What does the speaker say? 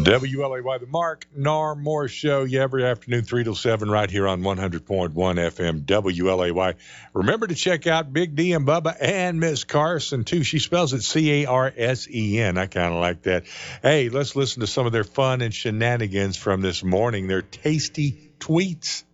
WLAY, the Mark Narmore Show. Yeah, every afternoon, 3 till 7, right here on 100.1 FM WLAY. Remember to check out Big D and Bubba and Miss Carson, too. She spells it Carsen. I kind of like that. Hey, let's listen to some of their fun and shenanigans from this morning, their tasty tweets.